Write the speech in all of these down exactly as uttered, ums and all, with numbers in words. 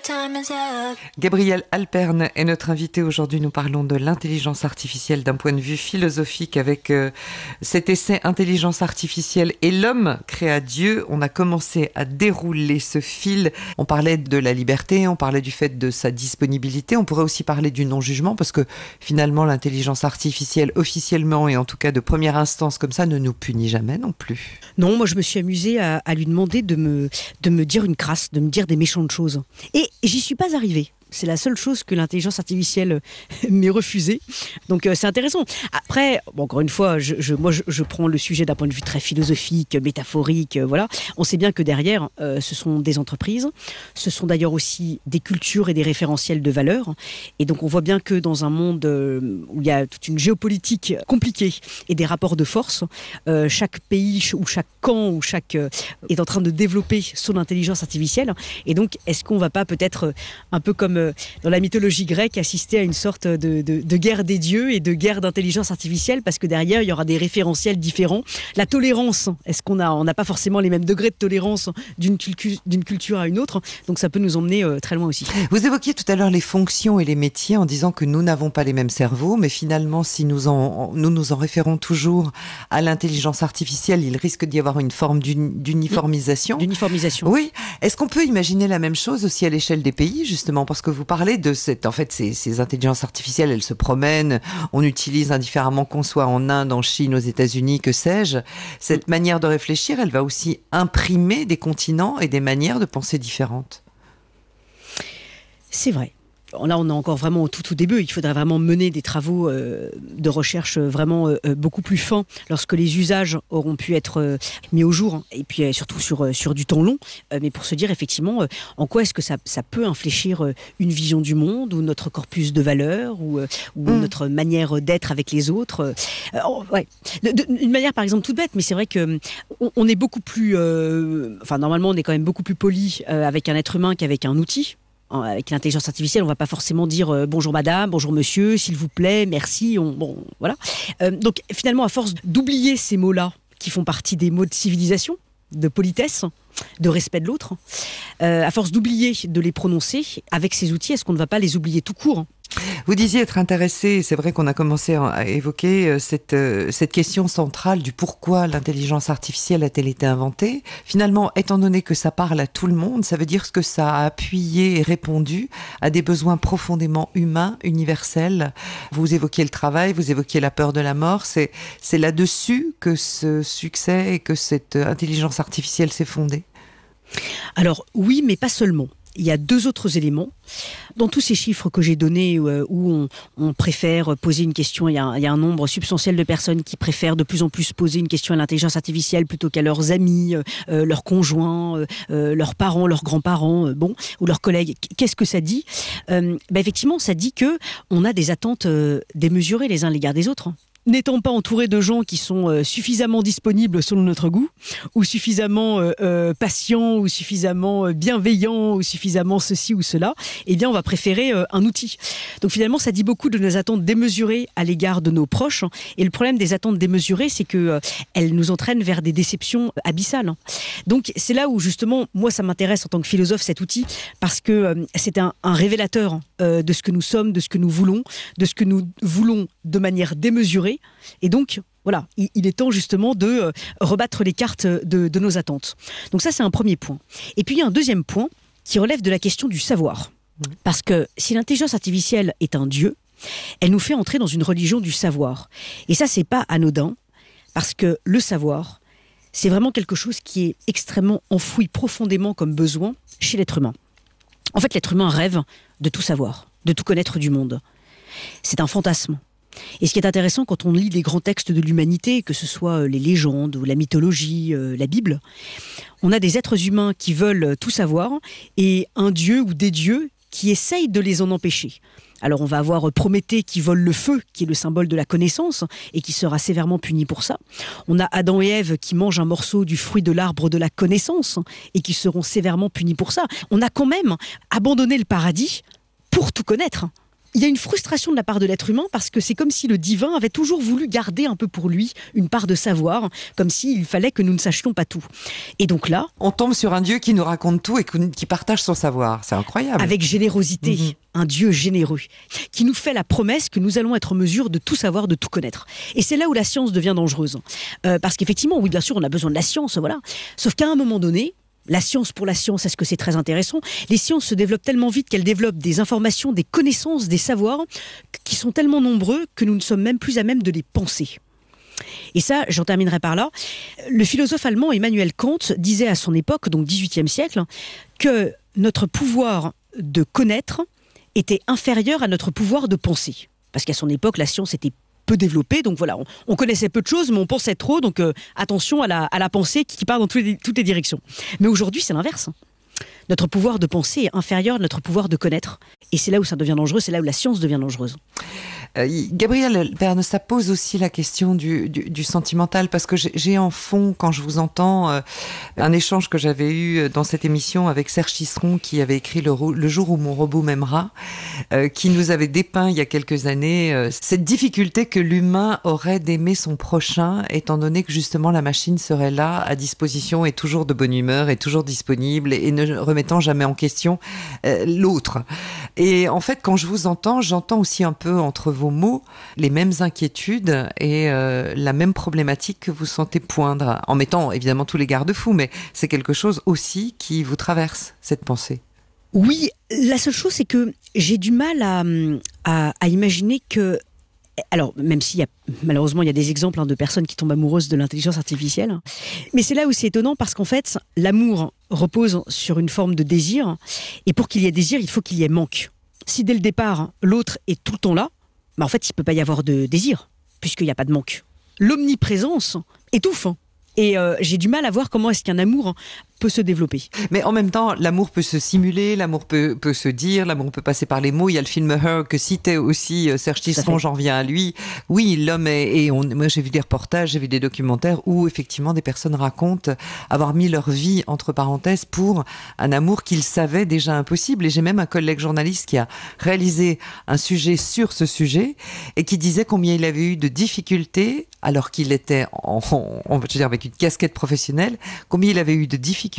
Gabrielle Alperne est notre invitée aujourd'hui. Nous parlons de l'intelligence artificielle d'un point de vue philosophique avec euh, cet essai Intelligence artificielle et l'homme créa Dieu. On a commencé à dérouler ce fil. On parlait de la liberté, on parlait du fait de sa disponibilité. On pourrait aussi parler du non-jugement parce que finalement l'intelligence artificielle officiellement et en tout cas de première instance comme ça ne nous punit jamais non plus. Non, moi je me suis amusée à, à lui demander de me, de me dire une crasse, de me dire des méchantes choses. Et j'y suis pas arrivée. C'est la seule chose que l'intelligence artificielle m'ait refusée. Donc euh, c'est intéressant. Après, bon, encore une fois, je, je, moi je, je prends le sujet d'un point de vue très philosophique, métaphorique. Euh, voilà. On sait bien que derrière, euh, ce sont des entreprises. Ce sont d'ailleurs aussi des cultures et des référentiels de valeurs. Et donc on voit bien que dans un monde euh, où il y a toute une géopolitique compliquée et des rapports de force, euh, chaque pays ou chaque camp ou chaque euh, est en train de développer son intelligence artificielle. Et donc, est-ce qu'on ne va pas peut-être euh, un peu comme euh, dans la mythologie grecque, assister à une sorte de, de, de guerre des dieux et de guerre d'intelligence artificielle, parce que derrière, il y aura des référentiels différents. La tolérance, est-ce qu'on a, on n'a pas forcément les mêmes degrés de tolérance d'une, cultu- d'une culture à une autre, donc ça peut nous emmener euh, très loin aussi. Vous évoquiez tout à l'heure les fonctions et les métiers en disant que nous n'avons pas les mêmes cerveaux, mais finalement, si nous en, nous, nous en référons toujours à l'intelligence artificielle, il risque d'y avoir une forme d'uni- d'uniformisation. D'uniformisation. Oui. Est-ce qu'on peut imaginer la même chose aussi à l'échelle des pays, justement, parce que vous parlez de cette, en fait, ces, ces intelligences artificielles, elles se promènent, on utilise indifféremment qu'on soit en Inde, en Chine, aux États-Unis, que sais-je. Cette manière de réfléchir, elle va aussi imprimer des continents et des manières de penser différentes. C'est vrai. Là, on est encore vraiment au tout, tout début. Il faudrait vraiment mener des travaux euh, de recherche vraiment euh, beaucoup plus fins lorsque les usages auront pu être euh, mis au jour, hein, et puis euh, surtout sur, euh, sur du temps long. Euh, mais pour se dire effectivement euh, en quoi est-ce que ça, ça peut infléchir euh, une vision du monde ou notre corpus de valeurs ou, euh, ou mmh. notre manière d'être avec les autres. Euh, oh, ouais. de, de, une manière par exemple toute bête, mais c'est vrai qu'on on est beaucoup plus... Euh, enfin, normalement, on est quand même beaucoup plus poli euh, avec un être humain qu'avec un outil. Avec l'intelligence artificielle, on ne va pas forcément dire euh, bonjour madame, bonjour monsieur, s'il vous plaît, merci. On, bon, voilà. Euh, donc finalement, à force d'oublier ces mots-là, qui font partie des mots de civilisation, de politesse, de respect de l'autre, euh, à force d'oublier de les prononcer, avec ces outils, est-ce qu'on ne va pas les oublier tout court ? Vous disiez être intéressé, c'est vrai qu'on a commencé à évoquer cette, cette question centrale du pourquoi l'intelligence artificielle a-t-elle été inventée. Finalement, étant donné que ça parle à tout le monde, ça veut dire que ça a appuyé et répondu à des besoins profondément humains, universels. Vous évoquiez le travail, vous évoquiez la peur de la mort, c'est, c'est là-dessus que ce succès et que cette intelligence artificielle s'est fondée. Alors oui, mais pas seulement. Il y a deux autres éléments. Dans tous ces chiffres que j'ai donnés, euh, où on, on préfère poser une question, il y, a, il y a un nombre substantiel de personnes qui préfèrent de plus en plus poser une question à l'intelligence artificielle plutôt qu'à leurs amis, euh, leurs conjoints, euh, leurs parents, leurs grands-parents, euh, bon, ou leurs collègues. Qu'est-ce que ça dit ? euh, ben Effectivement, ça dit que on a des attentes euh, démesurées les uns à l'égard des autres. N'étant pas entouré de gens qui sont euh, suffisamment disponibles selon notre goût, ou suffisamment euh, euh, patients, ou suffisamment euh, bienveillants, ou suffisamment ceci ou cela, eh bien on va préférer euh, un outil. Donc finalement, ça dit beaucoup de nos attentes démesurées à l'égard de nos proches. Et le problème des attentes démesurées, c'est que euh, elles nous entraînent vers des déceptions abyssales. Donc c'est là où justement, moi ça m'intéresse en tant que philosophe cet outil, parce que euh, c'est un, un révélateur euh, de ce que nous sommes, de ce que nous voulons, de ce que nous voulons de manière démesurée. Et donc, voilà, il, il est temps justement de euh, rebattre les cartes de, de nos attentes. Donc ça, c'est un premier point. Et puis, il y a un deuxième point qui relève de la question du savoir. Parce que si l'intelligence artificielle est un dieu, elle nous fait entrer dans une religion du savoir. Et ça, c'est pas anodin, parce que le savoir, c'est vraiment quelque chose qui est extrêmement enfoui profondément comme besoin chez l'être humain. En fait, l'être humain rêve de tout savoir, de tout connaître du monde. C'est un fantasme. Et ce qui est intéressant quand on lit les grands textes de l'humanité, que ce soit les légendes ou la mythologie, euh, la Bible, on a des êtres humains qui veulent tout savoir et un dieu ou des dieux qui essayent de les en empêcher. Alors on va avoir Prométhée qui vole le feu, qui est le symbole de la connaissance et qui sera sévèrement puni pour ça. On a Adam et Ève qui mangent un morceau du fruit de l'arbre de la connaissance et qui seront sévèrement punis pour ça. On a quand même abandonné le paradis pour tout connaître. il y a une frustration de la part de l'être humain parce que c'est comme si le divin avait toujours voulu garder un peu pour lui une part de savoir, comme s'il fallait que nous ne sachions pas tout. Et donc là... On tombe sur un Dieu qui nous raconte tout et qui partage son savoir. C'est incroyable. Avec générosité, mmh. un Dieu généreux, qui nous fait la promesse que nous allons être en mesure de tout savoir, de tout connaître. Et c'est là où la science devient dangereuse. Euh, parce qu'effectivement, oui, bien sûr, on a besoin de la science, voilà. Sauf qu'à un moment donné, la science pour la science, est-ce que c'est très intéressant ? Les sciences se développent tellement vite qu'elles développent des informations, des connaissances, des savoirs qui sont tellement nombreux que nous ne sommes même plus à même de les penser. Et ça, j'en terminerai par là. Le philosophe allemand Emmanuel Kant disait à son époque, donc dix-huitième siècle, que notre pouvoir de connaître était inférieur à notre pouvoir de penser. Parce qu'à son époque, la science était peu développée, donc voilà, on, on connaissait peu de choses, mais on pensait trop, donc euh, attention à la, à la pensée qui part dans toutes les, toutes les directions. Mais aujourd'hui, c'est l'inverse. Notre pouvoir de penser est inférieur à notre pouvoir de connaître. Et c'est là où ça devient dangereux, c'est là où la science devient dangereuse. Euh, Gabrielle Alpern, ça pose aussi la question du, du, du sentimental, parce que j'ai en fond, quand je vous entends, euh, un échange que j'avais eu dans cette émission avec Serge Tisseron, qui avait écrit Le, le jour où mon robot m'aimera, euh, qui nous avait dépeint il y a quelques années euh, cette difficulté que l'humain aurait d'aimer son prochain, étant donné que justement la machine serait là, à disposition, et toujours de bonne humeur, et toujours disponible, et ne remettant jamais en question euh, l'autre. Et en fait, quand je vous entends, j'entends aussi un peu entre vos mots les mêmes inquiétudes et euh, la même problématique que vous sentez poindre, en mettant évidemment tous les garde-fous, mais c'est quelque chose aussi qui vous traverse, cette pensée. Oui, la seule chose, c'est que j'ai du mal à, à, à imaginer que... Alors, même s'il y a, malheureusement, il y a des exemples hein, de personnes qui tombent amoureuses de l'intelligence artificielle, mais c'est là où c'est étonnant parce qu'en fait, l'amour repose sur une forme de désir, et pour qu'il y ait désir, il faut qu'il y ait manque. Si dès le départ, l'autre est tout le temps là, bah en fait, il ne peut pas y avoir de désir, puisqu'il n'y a pas de manque. L'omniprésence étouffe. Et euh, j'ai du mal à voir comment est-ce qu'un amour peut se développer. Mais en même temps, l'amour peut se simuler, l'amour peut, peut se dire, l'amour peut passer par les mots. Il y a le film Her que citait aussi Serge Tisseron, j'en reviens à lui. Oui, l'homme est... Et on, moi, j'ai vu des reportages, j'ai vu des documentaires où, effectivement, des personnes racontent avoir mis leur vie, entre parenthèses, pour un amour qu'ils savaient déjà impossible. Et j'ai même un collègue journaliste qui a réalisé un sujet sur ce sujet et qui disait combien il avait eu de difficultés, alors qu'il était, en, on va dire, avec une casquette professionnelle, combien il avait eu de difficultés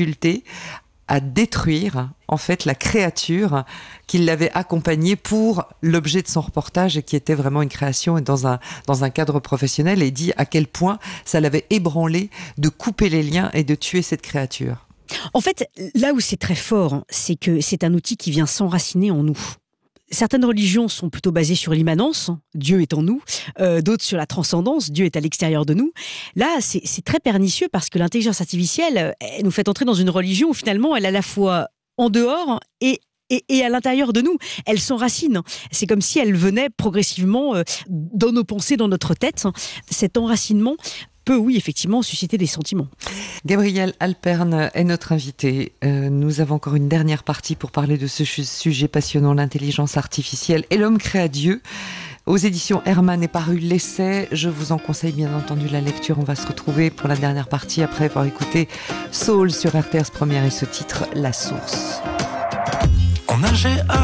à détruire en fait la créature qui l'avait accompagné pour l'objet de son reportage et qui était vraiment une création et dans un dans un cadre professionnel, et dit à quel point ça l'avait ébranlé de couper les liens et de tuer cette créature. En fait, là où c'est très fort, c'est que c'est un outil qui vient s'enraciner en nous. Certaines religions sont plutôt basées sur l'immanence, Dieu est en nous, euh, d'autres sur la transcendance, Dieu est à l'extérieur de nous. Là, c'est, c'est très pernicieux parce que l'intelligence artificielle, elle nous fait entrer dans une religion où finalement elle est à la fois en dehors et Et, et à l'intérieur de nous, elle s'enracine. C'est comme si elle venait progressivement euh, dans nos pensées, dans notre tête. Cet enracinement peut, oui, effectivement, susciter des sentiments. Gabrielle Alpern est notre invitée. Euh, nous avons encore une dernière partie pour parler de ce sujet passionnant, l'intelligence artificielle et l'homme créa Dieu. Aux éditions Hermann est paru l'essai. Je vous en conseille bien entendu la lecture. On va se retrouver pour la dernière partie après avoir écouté Soul sur R T S Première et ce titre, La Source. On a G A